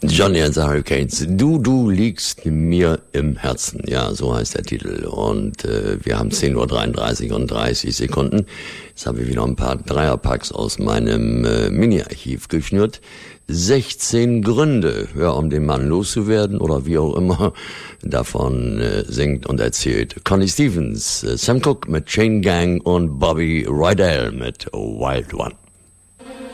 Johnny and the Hurricanes, du liegst mir im Herzen. Ja, so heißt der Titel. Und wir haben 10:33 und 30 Sekunden. Jetzt habe ich wieder ein paar Dreierpacks aus meinem Mini-Archiv geschnürt. 16 Gründe, ja, um den Mann loszuwerden oder wie auch immer. Davon singt und erzählt Connie Stevens, Sam Cooke mit Chain Gang und Bobby Rydell mit Wild One.